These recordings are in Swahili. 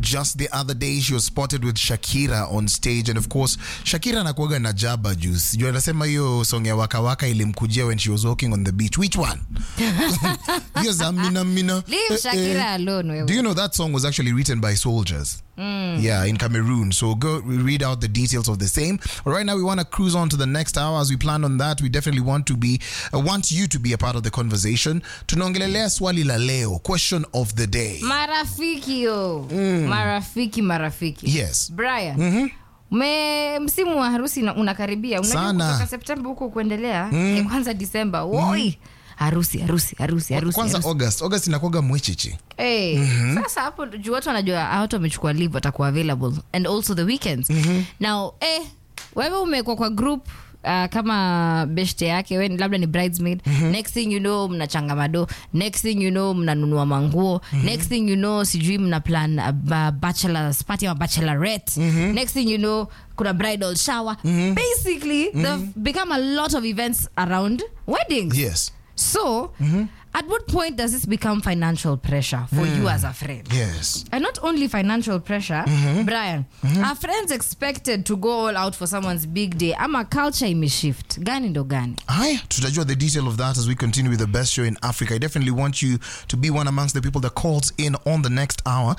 just the other day she was spotted with Shakira on stage, and of course Shakira anakuaga na jaba juice. You anasema hiyo song ya Waka Waka ilimkujia when she was walking on the beach. Which one? Yes, Mina. Leave Shakira alone. Do you know that song was actually written by soldiers? Yeah, in Cameroon. So go read out the details of the same. But right now we want to cruise on to the next hour. As we plan on that, we definitely want you to be a part of the conversation. Tunaongelelea swali la leo, question of the day. Marafiki yo. Marafiki. Yes. Brian. Msimu wa harusi unakaribia. Unajua kutoka September huko kuendelea, kwanza December. Woi. Harusi. Kwanza August inakuwa mwechichi. Sasa hapo juu watu wanajua watu wamechukua leave watakuwa available, and also the weekends. Now wewe umekuwa kwa group kama beshte yake, wewe labda ni bridesmaid. Next thing you know mnachanga mado, next thing you know mnanunua manguo, next thing you know sijui mna plan a bachelor's party or bachelorette, next thing you know kuna bridal shower. Basically there've become a lot of events around weddings. Yes. So, at what point does this become financial pressure for you as a friend? Yes. And not only financial pressure, Brian, are friends expected to go all out for someone's big day? Ama culture imeshift. Gani ndo gani? Hi, tutajua the detail of that as we continue with the best show in Africa. I definitely want you to be one amongst the people that calls in on the next hour.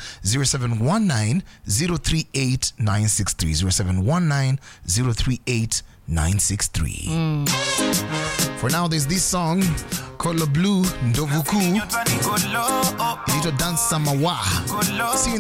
0719-038-963. 0719-038-963. For now, there's this song called Blue Ndovuku. Inaitwa Dance Samawa.